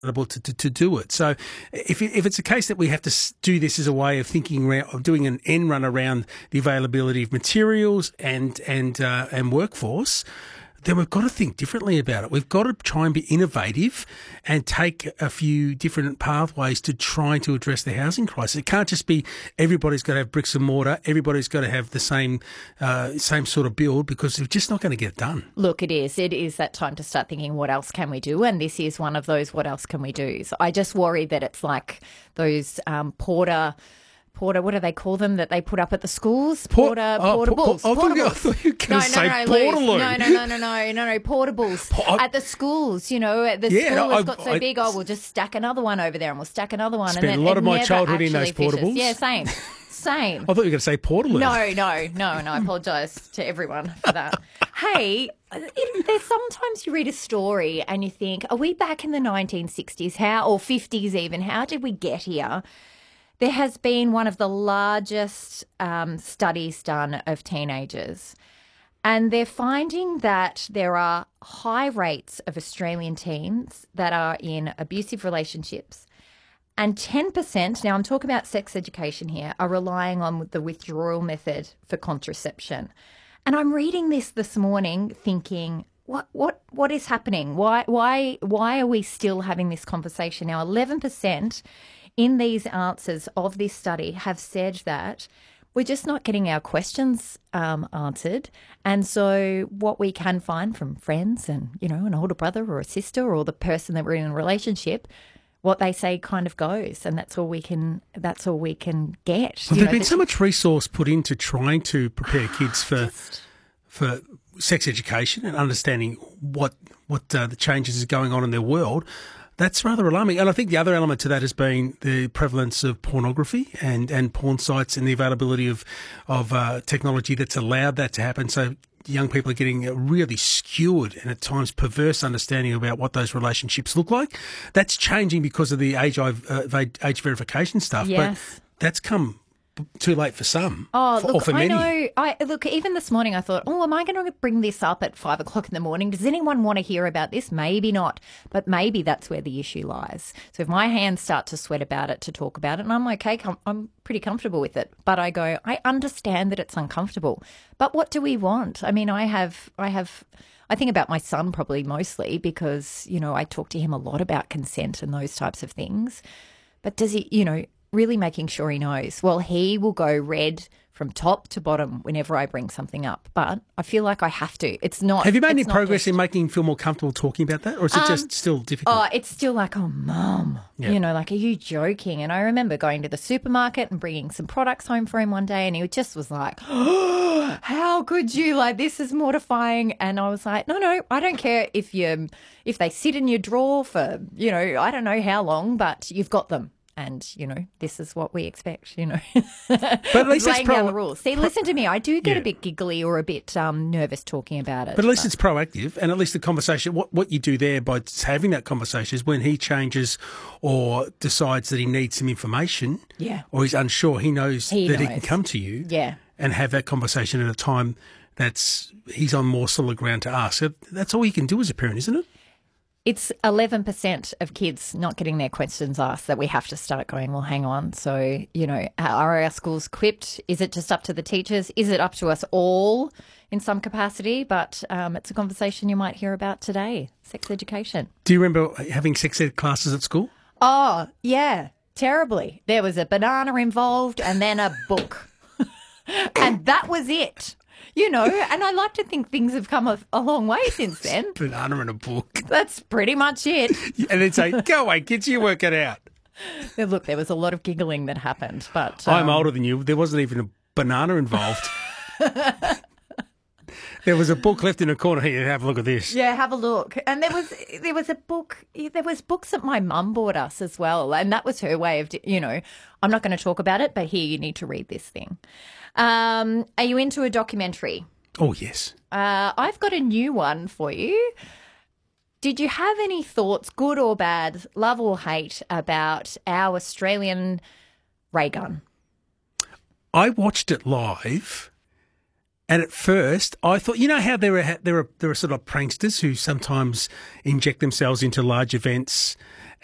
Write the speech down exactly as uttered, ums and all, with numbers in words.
to, to, to do it. So if if it's a case that we have to do this as a way of thinking around, of doing an end run around the availability of materials and and uh, and workforce, then we've got to think differently about it. We've got to try and be innovative and take a few different pathways to try to address the housing crisis. It can't just be everybody's got to have bricks and mortar, everybody's got to have the same uh, same sort of build, because we're just not going to get it done. Look, it is. It is that time to start thinking, what else can we do? And this is one of those, what else can we do? So I just worry that it's like those um, porter... Porter, what do they call them that they put up at the schools? Porter, oh, portables. I thought you- I thought you were going to say Portaloo. No, no, no, no, no, no, no, portables. Po- at the schools, you know, the Yeah, school no, has I- got so I- big, oh, we'll just stack another one over there and we'll stack another one. Spent and then a lot it of my never childhood in those actually finishes. portables. Yeah, same, same. I thought you were going to say Portaloo. No, no, no, no. I apologise to everyone for that. Hey, it, there's sometimes you read a story and you think, are we back in the nineteen sixties? How, or fifties even? How did we get here? There has been one of the largest um, studies done of teenagers, and they're finding that there are high rates of Australian teens that are in abusive relationships, and ten percent, now I'm talking about sex education here, are relying on the withdrawal method for contraception. And I'm reading this this morning thinking, what what what is happening? Why why why are we still having this conversation now? eleven percent in these answers of this study have said that we're just not getting our questions um, answered. And so what we can find from friends and, you know, an older brother or a sister or the person that we're in a relationship, what they say kind of goes, and that's all we can that's all we can get. Well, You there's know, been the- so much resource put into trying to prepare kids for Just- for sex education and understanding what what uh, the changes is going on in their world. That's rather alarming. And I think the other element to that has been the prevalence of pornography and, and porn sites and the availability of, of uh, technology that's allowed that to happen. So young people are getting a really skewed and at times perverse understanding about what those relationships look like. That's changing because of the age, uh, age verification stuff. Yes. But that's come too late for some. Oh, for, look, or for I many. know. I look, even this morning I thought, oh, am I going to bring this up at five o'clock in the morning? Does anyone want to hear about this? Maybe not, but maybe that's where the issue lies. So if my hands start to sweat about it, to talk about it, and I'm okay, com- I'm pretty comfortable with it, but I go, I understand that it's uncomfortable, but what do we want? I mean, I have, I have. I think about my son probably mostly because, you know, I talk to him a lot about consent and those types of things. But does he, you know, really making sure he knows? Well, he will go red from top to bottom whenever I bring something up. But I feel like I have to. It's not. Have you made any it's not progress just- in making him feel more comfortable talking about that? Or is it just still difficult? Oh, it's still like, oh, Mum, Yeah. you know, like, are you joking? And I remember going to the supermarket and bringing some products home for him one day, and he just was like, oh, how could you? Like, this is mortifying. And I was like, no, no, I don't care if you if they sit in your drawer for, you know, I don't know how long, but you've got them. And, you know, this is what we expect, you know. But at least that's laying down pro- the rules. See, listen to me. I do get Yeah. a bit giggly or a bit um, nervous talking about it. But at least it's proactive, and at least the conversation, what, what you do there by having that conversation is when he changes or decides that he needs some information Yeah. or he's unsure, he knows He that he can knows. come to you Yeah. and have that conversation at a time that's he's on more solid ground to ask. So that's all you can do as a parent, isn't it? It's eleven percent of kids not getting their questions asked that we have to start going, well, hang on. So, you know, are our schools equipped? Is it just up to the teachers? Is it up to us all in some capacity? But um, it's a conversation you might hear about today, sex education. Do you remember having sex ed classes at school? Oh, yeah, terribly. There was a banana involved and then a book. And that was it. You know, and I like to think things have come a, a long way since then. Banana and a book. That's pretty much it. And then say, go away, kids, you work it out. Look, there was a lot of giggling that happened, but I'm um, older than you. There wasn't even a banana involved. There was a book left in a corner. Here, have a look at this. yeah, have a look. And there was there was a book. There was books that my mum bought us as well, and that was her way of, you know, I'm not going to talk about it, but here you need to read this thing. Um, are you into a documentary? Oh, yes. Uh, I've got a new one for you. Did you have any thoughts, good or bad, love or hate, about our Australian ray gun? I watched it live, and at first I thought, you know how there are there are there are sort of pranksters who sometimes inject themselves into large events